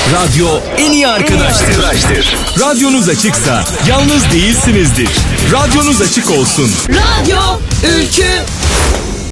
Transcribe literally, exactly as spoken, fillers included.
Radyo en iyi arkadaştır. Radyonuz açıksa yalnız değilsinizdir. Radyonuz açık olsun. Radyo Ülkü.